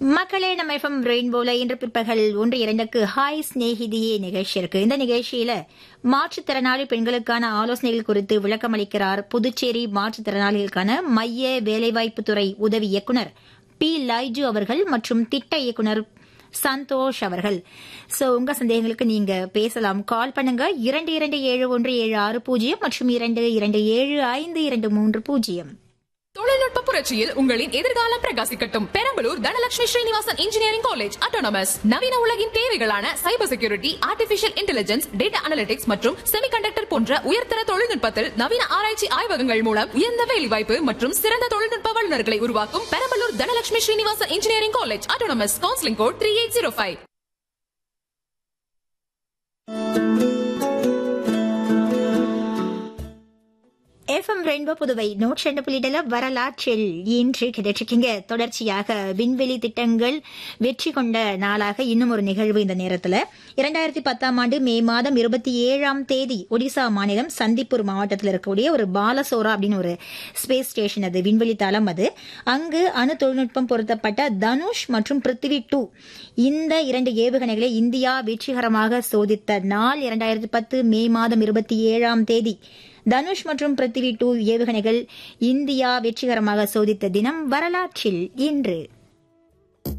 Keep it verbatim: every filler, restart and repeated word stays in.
மக்களே, நம்ம எஃப்எம் ரெயின்போல இன்று பிற்பகல் ஒன்று இரண்டுக்கு ஹாய் ஸ்நேகிதியே நிகழ்ச்சி இருக்கு. இந்த நிகழ்ச்சியில மாற்றுத்திறனாளி பெண்களுக்கான ஆலோசனைகள் குறித்து விளக்கம் அளிக்கிறார் புதுச்சேரி மாற்றுத்திறனாளிகளுக்கான மைய வேலைவாய்ப்புத்துறை உதவி இயக்குநர் பி லைஜு அவர்கள் மற்றும் திட்ட இயக்குநர் சந்தோஷ் அவர்கள். சோ உங்க சந்தேகங்களுக்கு நீங்க பேசலாம். கால் பண்ணுங்க இரண்டு இரண்டு ஏழு ஒன்று ஏழு ஆறு பூஜ்ஜியம் மற்றும் இரண்டு இரண்டு ஏழு ஐந்து இரண்டு மூன்று பூஜ்ஜியம். தொழில்நுட்ப புரட்சியில் உங்களின் எதிர்காலம் பிரகாசிக்கட்டும். Perambalur Dhanalakshmi Srinivasan engineering college autonomous நவீன உலகின் தேவைகளான cyber security, artificial intelligence, data analytics மற்றும் செமிகண்டக்டர் போன்ற உயர்தர தொழில்நுட்பத்தில் நவீன ஆராய்ச்சி ஆய்வகங்கள் மூலம் உயர்ந்த வேலைவாய்ப்பு மற்றும் சிறந்த தொழில்நுட்ப வல்லுநர்களை உருவாக்கும் Perambalur Dhanalakshmi Srinivasan engineering college autonomous. Counselling code three eight zero five. FM rainbow Puduvai நூற்றி ரெண்டு புள்ளிடல வரலாற்றில் இன்று கிடைச்சிருக்கீங்க. தொடர்ச்சியாக விண்வெளி திட்டங்கள் வெற்றி கொண்ட நாளாக இன்னும் ஒரு நிகழ்வு இந்த நேரத்தில் இரண்டாயிரத்தி பத்தாம் ஆண்டு மே மாதம் இருபத்தி ஏழாம் தேதி ஒடிசா மாநிலம் சந்திப்பூர் மாவட்டத்தில் இருக்கக்கூடிய ஒரு பாலசோரா அப்படின்னு ஒரு ஸ்பேஸ் ஸ்டேஷன், அது விண்வெளி தளம். அது அங்கு அணு தொழில்நுட்பம் பொருத்தப்பட்ட தனுஷ் மற்றும் பிருத்திவி டூ இந்த இரண்டு ஏவுகணைகளை இந்தியா வெற்றிகரமாக சோதித்த நாள் இரண்டாயிரத்தி பத்து மே மாதம் இருபத்தி ஏழாம் தேதி. தனுஷ் மற்றும் பிருத்திவி டூ ஏவுகணைகள் இந்தியா வெற்றிகரமாக சோதித்த தினம் வரலாற்றில் இன்று.